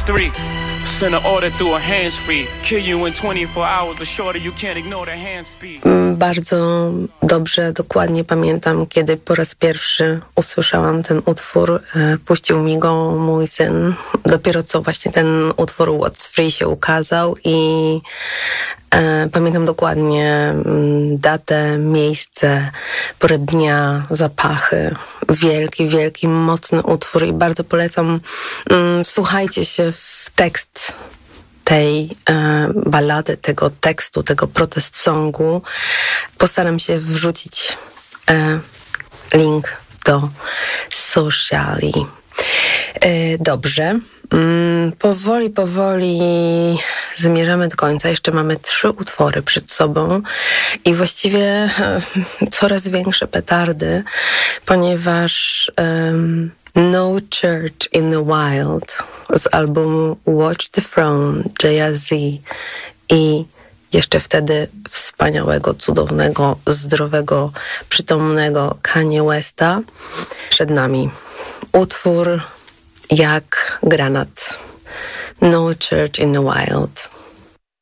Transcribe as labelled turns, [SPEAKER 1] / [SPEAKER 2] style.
[SPEAKER 1] 3. Send an order through a hands-free. Kill you in 24 hours or shorter, you can't ignore the hand speed.
[SPEAKER 2] Bardzo dobrze, dokładnie pamiętam, kiedy po raz pierwszy usłyszałam ten utwór. Puścił mi go mój syn. Dopiero co właśnie ten utwór What's Free się ukazał i pamiętam dokładnie datę, miejsce, porę dnia, zapachy. Wielki, wielki, mocny utwór i bardzo polecam. Wsłuchajcie się w tekst tej ballady, tego tekstu, tego protest songu. Postaram się wrzucić link do sociali. Dobrze. Powoli zmierzamy do końca. Jeszcze mamy 3 utwory przed sobą i właściwie coraz większe petardy, ponieważ No Church in the Wild z albumu Watch the Throne Jay-Z i jeszcze wtedy wspaniałego, cudownego, zdrowego, przytomnego Kanye Westa. Przed nami utwór jak granat. No Church in the Wild.